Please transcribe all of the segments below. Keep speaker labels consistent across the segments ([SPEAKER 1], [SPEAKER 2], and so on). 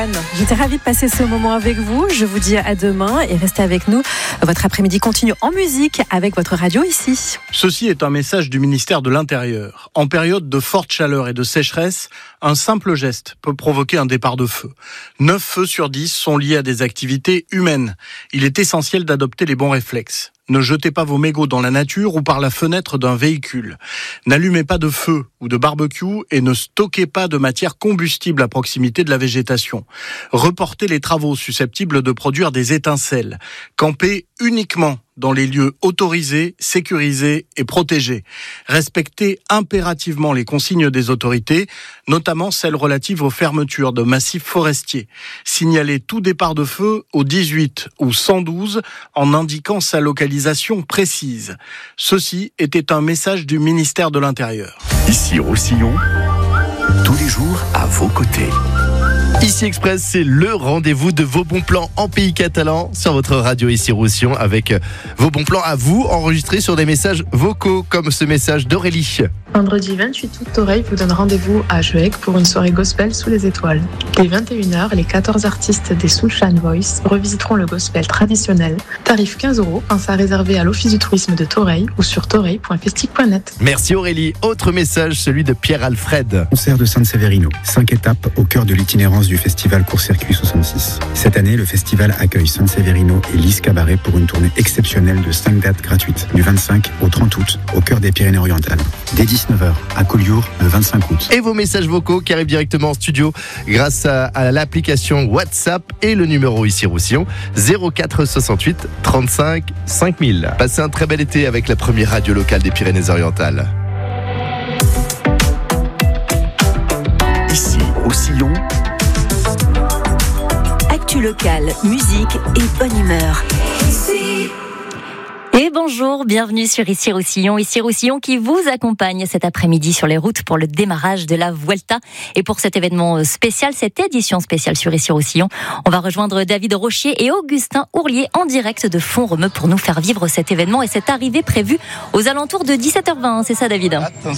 [SPEAKER 1] J'étais ravie de passer ce moment avec vous. Je vous dis à demain et restez avec nous. Votre après-midi continue en musique avec votre radio ici.
[SPEAKER 2] Ceci est un message du ministère de l'Intérieur. En période de forte chaleur et de sécheresse, un simple geste peut provoquer un départ de feu. 9 feux sur 10 sont liés à des activités humaines. Il est essentiel d'adopter les bons réflexes. Ne jetez pas vos mégots dans la nature ou par la fenêtre d'un véhicule. N'allumez pas de feu ou de barbecue et ne stockez pas de matière combustible à proximité de la végétation. Reportez les travaux susceptibles de produire des étincelles. Campez uniquement dans les lieux autorisés, sécurisés et protégés. Respectez impérativement les consignes des autorités, notamment celles relatives aux fermetures de massifs forestiers. Signalez tout départ de feu au 18 ou 112 en indiquant sa localisation précise. Ceci était un message du ministère de l'Intérieur.
[SPEAKER 3] Ici Roussillon, tous les jours à vos côtés.
[SPEAKER 4] Ici Express, c'est le rendez-vous de vos bons plans en pays catalan sur votre radio ici Roussillon avec vos bons plans à vous enregistrés sur des messages vocaux comme ce message d'Aurélie.
[SPEAKER 5] Vendredi 28 août, Toreil vous donne rendez-vous à Juec pour une soirée gospel sous les étoiles. Dès 21h, les 14 artistes des Soulchan Voice revisiteront le gospel traditionnel. Tarif 15 €, pensez à réserver à l'Office du tourisme de Toreil ou sur toreil.festic.net.
[SPEAKER 4] Merci Aurélie. Autre message, celui de Pierre-Alfred.
[SPEAKER 6] Concert de San Severino, 5 étapes au cœur de l'itinérance du festival Court-Circuit 66. Cette année, le festival accueille San Severino et Lise Cabaret pour une tournée exceptionnelle de 5 dates gratuites, du 25 au 30 août, au cœur des Pyrénées-Orientales. Dès 19h, à Collioure, le 25 août.
[SPEAKER 4] Et vos messages vocaux qui arrivent directement en studio grâce à l'application WhatsApp et le numéro ici Roussillon, 04 68 35 5000. Passez un très bel été avec la première radio locale des Pyrénées-Orientales.
[SPEAKER 3] Ici Roussillon,
[SPEAKER 7] actu locale, musique et bonne humeur. Et bonjour, bienvenue sur Ici Roussillon qui vous accompagne cet après-midi sur les routes pour le démarrage de la Vuelta. Et pour cet événement spécial, cette édition spéciale sur Ici Roussillon, on va rejoindre David Rochier et Augustin Ourlier en direct de Font-Romeu pour nous faire vivre cet événement et cette arrivée prévue aux alentours de 17h20. C'est ça, David?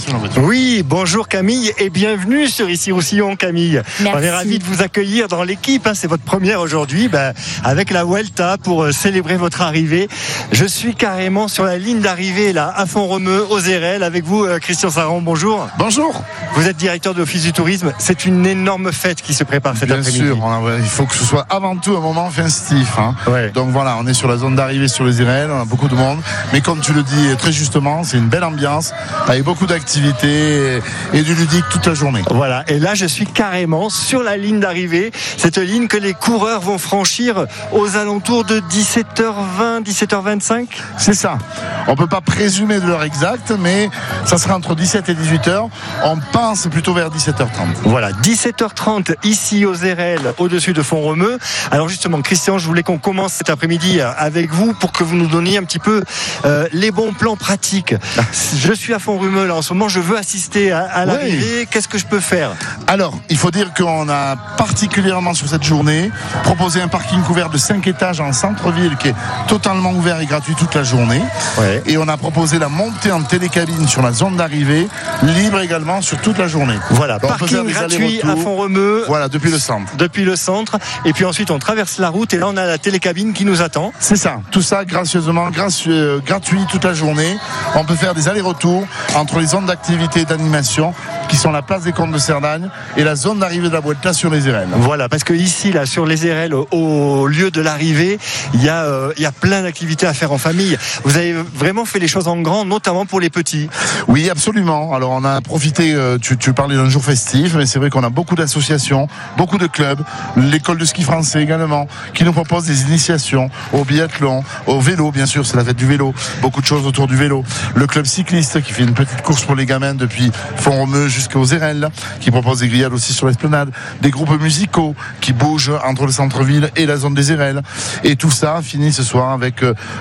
[SPEAKER 8] Oui, bonjour Camille et bienvenue sur Ici Roussillon, Camille.
[SPEAKER 7] Merci.
[SPEAKER 8] On est ravis de vous accueillir dans l'équipe. C'est votre première aujourd'hui avec la Vuelta pour célébrer votre arrivée. Je suis carrément sur la ligne d'arrivée là à Font-Romeu, aux Érelles, avec vous Christian Saran, bonjour.
[SPEAKER 9] Bonjour.
[SPEAKER 8] Vous êtes directeur de l'Office du tourisme. C'est une énorme fête qui se prépare cet après-midi.
[SPEAKER 9] Bien sûr, il faut que ce soit avant tout un moment festif.
[SPEAKER 8] Ouais.
[SPEAKER 9] Donc voilà, on est sur la zone d'arrivée sur les Érelles, on a beaucoup de monde. Mais comme tu le dis très justement, c'est une belle ambiance avec beaucoup d'activités et du ludique toute la journée.
[SPEAKER 8] Voilà, et là je suis carrément sur la ligne d'arrivée, cette ligne que les coureurs vont franchir aux alentours de 17h20, 17h25.
[SPEAKER 9] C'est ça. On ne peut pas présumer de l'heure exacte, mais ça sera entre 17 et 18h. On pense plutôt vers 17h30.
[SPEAKER 8] Voilà, 17h30 ici aux Érelles, au-dessus de Font-Romeu. Alors justement, Christian, je voulais qu'on commence cet après-midi avec vous pour que vous nous donniez un petit peu les bons plans pratiques. Je suis à Font-Romeu là en ce moment, je veux assister à l'arrivée. Oui. Qu'est-ce que je peux faire?
[SPEAKER 9] Alors, il faut dire qu'on a particulièrement sur cette journée proposé un parking couvert de 5 étages en centre-ville qui est totalement ouvert et gratuit toute la journée.
[SPEAKER 8] Ouais.
[SPEAKER 9] Et on a proposé la montée en télécabine sur la zone d'arrivée, libre également sur toute la journée.
[SPEAKER 8] Voilà, donc parking gratuit à Font-Romeu.
[SPEAKER 9] Voilà, depuis le centre.
[SPEAKER 8] Depuis le centre. Et puis ensuite, on traverse la route et là, on a la télécabine qui nous attend.
[SPEAKER 9] C'est ça. Tout ça gracieusement, gratuit toute la journée. On peut faire des allers-retours entre les zones d'activité et d'animation qui sont la place des Comtes de Cerdagne et la zone d'arrivée de la Vuelta sur les Érelles.
[SPEAKER 8] Voilà, parce que ici, là, sur les Érelles, au lieu de l'arrivée, il y a plein d'activités à faire en famille. Vous avez vraiment fait les choses en grand, notamment pour les petits.
[SPEAKER 9] Oui, absolument. Alors, on a profité, tu parlais d'un jour festif, mais c'est vrai qu'on a beaucoup d'associations, beaucoup de clubs, l'école de ski français également, qui nous propose des initiations au biathlon, au vélo, bien sûr, c'est la fête du vélo, beaucoup de choses autour du vélo. Le club cycliste qui fait une petite course pour les gamins depuis Font-Romeu jusqu'aux Érelles, qui propose des grillades aussi sur l'esplanade, des groupes musicaux qui bougent entre le centre-ville et la zone des Érelles. Et tout ça finit ce soir avec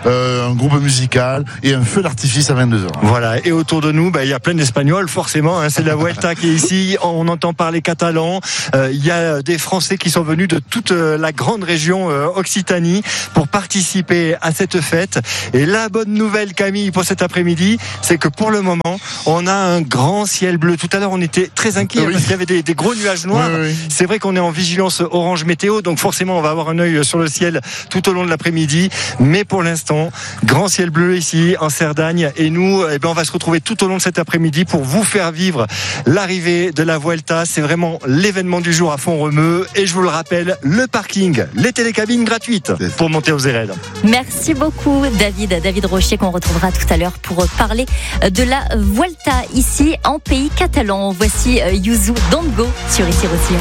[SPEAKER 9] un groupe musical et un feu d'artifice à 22h.
[SPEAKER 8] Voilà, et autour de nous, il y a plein d'Espagnols, forcément, c'est la Vuelta qui est ici, on entend parler catalan, il y a des Français qui sont venus de toute la grande région Occitanie pour participer à cette fête. Et la bonne nouvelle, Camille, pour cet après-midi, c'est que pour le moment, on a un grand ciel bleu. Tout à l'heure, l'heure, on était très inquiets parce qu'il y avait des gros nuages noirs.
[SPEAKER 9] Oui.
[SPEAKER 8] C'est vrai qu'on est en vigilance orange météo, donc forcément, on va avoir un œil sur le ciel tout au long de l'après-midi. Mais pour l'instant, grand ciel bleu ici en Cerdagne. Et nous, on va se retrouver tout au long de cet après-midi pour vous faire vivre l'arrivée de la Vuelta. C'est vraiment l'événement du jour à Font-Romeu. Et je vous le rappelle, le parking, les télécabines gratuites pour monter aux Érelles.
[SPEAKER 7] Merci beaucoup David Rocher, qu'on retrouvera tout à l'heure pour parler de la Vuelta ici en pays catalan. Voici Yuzu Don't Go sur Ici Roussillon.